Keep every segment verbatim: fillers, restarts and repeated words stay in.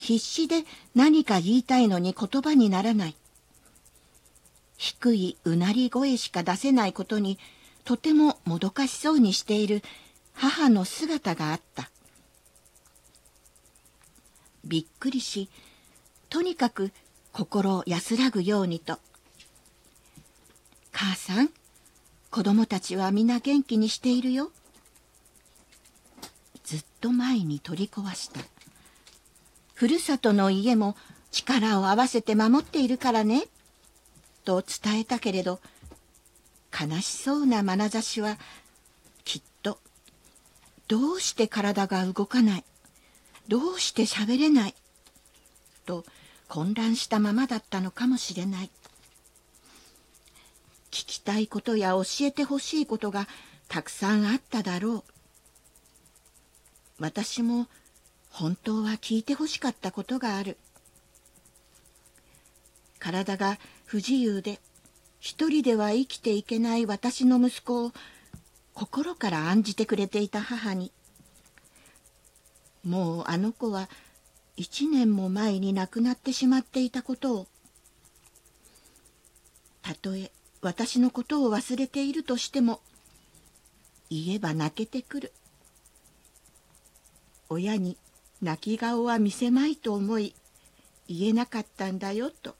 必死で何か言いたいのに言葉にならない。低いうなり声しか出せないことにとてももどかしそうにしている母の姿があった。びっくりし、とにかく心を安らぐようにと、母さん、子供たちは皆元気にしているよ。ずっと前に取り壊した。ふるさとの家も力を合わせて守っているからね、と伝えたけれど、悲しそうな眼差しはきっと、どうして体が動かない、どうして喋れない、と混乱したままだったのかもしれない。聞きたいことや教えてほしいことがたくさんあっただろう。私も本当は聞いてほしかったことがある。体が不自由で一人では生きていけない私の息子を心から案じてくれていた母に、もうあの子は一年も前に亡くなってしまっていたことを、たとえ私のことを忘れているとしても、言えば泣けてくる。親に泣き顔は見せまいと思い、言えなかったんだよと。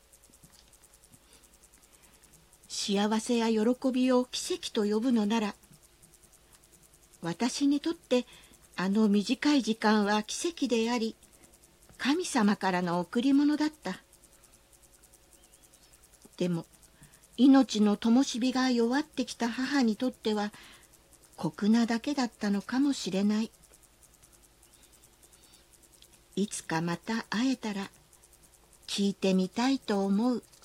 幸せや喜びを奇跡と呼ぶのなら、私にとってあの短い時間は奇跡であり、神様からの贈り物だった。でも、命の灯火が弱ってきた母にとっては、酷なだけだったのかもしれない。いつかまた会えたら、聞いてみたいと思う。